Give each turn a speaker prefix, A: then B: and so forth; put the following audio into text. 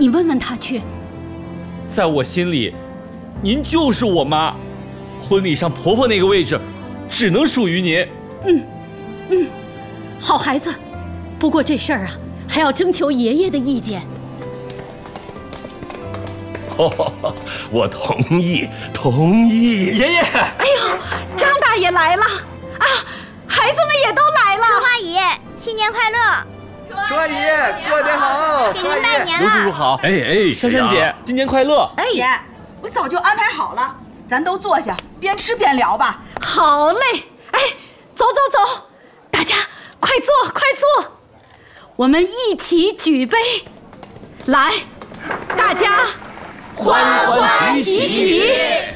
A: 你问问她去。
B: 在我心里，您就是我妈，婚礼上婆婆那个位置，只能属于您。
A: 好孩子，不过这事儿啊，还要征求爷爷的意见。
C: 我同意，同意。
B: 爷爷，
A: 哎呦，张大爷来了啊！孩子们也都来了。
D: 春花姨，新年快乐！
E: 春花姨，过年好！
D: 给您拜年
B: 刘叔叔
D: 了。
B: 好。
C: 哎，
B: 珊珊姐，新年快乐！
F: 姐，我早就安排好了，咱都坐下，边吃边聊吧。
A: 好嘞，哎，走走走，大家快坐快坐，我们一起举杯，来，大家欢欢喜喜。